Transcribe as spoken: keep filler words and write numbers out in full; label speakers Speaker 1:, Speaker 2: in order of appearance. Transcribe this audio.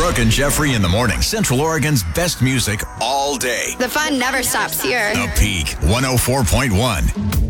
Speaker 1: Brooke and Jeffrey in the morning. Central Oregon's best music all day.
Speaker 2: The fun never stops here.
Speaker 1: The Peak one oh four point one.